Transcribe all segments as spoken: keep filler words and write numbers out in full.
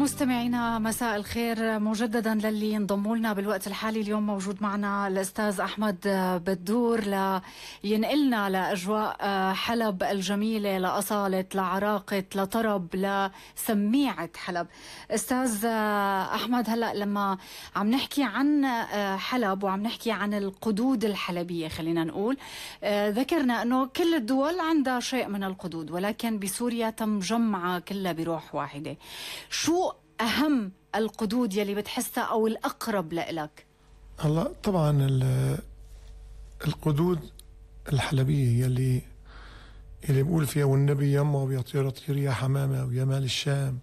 مستمعينا مساء الخير مجددا للي ينضموا لنا بالوقت الحالي. اليوم موجود معنا الأستاذ أحمد بدور لينقلنا لأجواء حلب الجميلة، لأصالة، لعراقة، لطرب، لسميعة حلب. أستاذ أحمد، هلأ لما عم نحكي عن حلب وعم نحكي عن القدود الحلبية، خلينا نقول ذكرنا أنه كل الدول عندها شيء من القدود، ولكن بسوريا تم جمعها كلها بروح واحدة. شو أهم القدود يلي بتحسها أو الأقرب لإلك؟ هلا طبعا القدود الحلبية يلي يلي بقول فيها والنبي يما ويطير طير يا حمامة ويا مال الشام.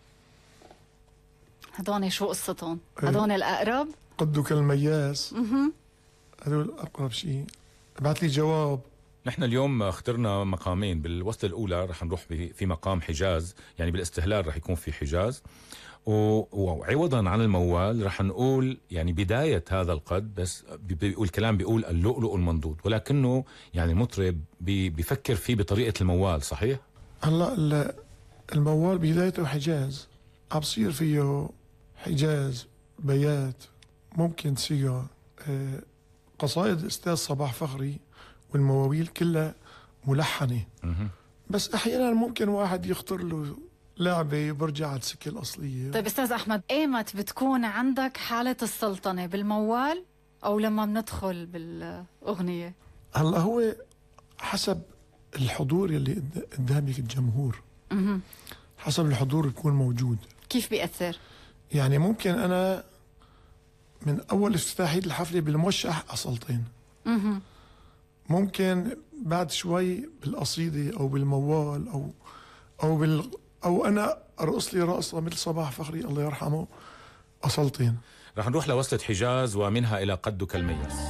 هدول شو قصتهم؟ هدول الأقرب؟ قدك المياس. هدول أقرب شيء. ابعث لي جواب. نحن اليوم اخترنا مقامين. بالوصلة الأولى رح نروح في مقام حجاز، يعني بالاستهلال رح يكون في حجاز، وعوضا عن الموال رح نقول يعني بداية هذا القد، بس بيقول الكلام بيقول اللؤلؤ المنضود، ولكنه يعني المطرب بيفكر فيه بطريقة الموال. صحيح؟ هلا الموال بدايته حجاز، عم بصير فيه حجاز بيات، ممكن تصير قصائد الأستاذ صباح فخري والمواويل كلها ملحنة. بس أحيانا ممكن واحد يخطر له لعبة برجع على السكة الأصلية. طيب أستاذ أحمد، إيمت بتكون عندك حالة السلطنة، بالموال أو لما بندخل بالأغنية؟ هلا هو حسب الحضور اللي قدامك الجمهور. مه. حسب الحضور يكون موجود. كيف بيأثر؟ يعني ممكن أنا من أول افتتاحية الحفلة بالموشح أصلتين. مه. ممكن بعد شوي بالقصيدة أو بالموال أو أو بال أو أنا أرقص لي رقصة مثل صباح فخري الله يرحمه أصلتين. رح نروح لوصلة حجاز ومنها إلى قدك المياس.